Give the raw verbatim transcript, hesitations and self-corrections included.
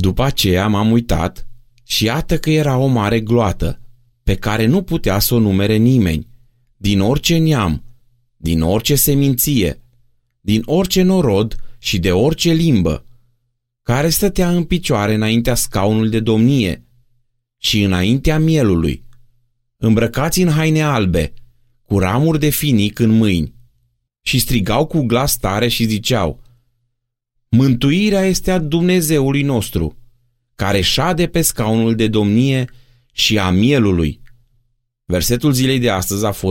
După aceea m-am uitat și iată că era o mare gloată, pe care nu putea să o numere nimeni, din orice neam, din orice seminție, din orice norod și de orice limbă, care stătea în picioare înaintea scaunului de domnie și înaintea mielului, îmbrăcați în haine albe, cu ramuri de finic în mâini, și strigau cu glas tare și ziceau: Mântuirea este a Dumnezeului nostru, care șade pe scaunul de domnie și a mielului. Versetul zilei de astăzi a fost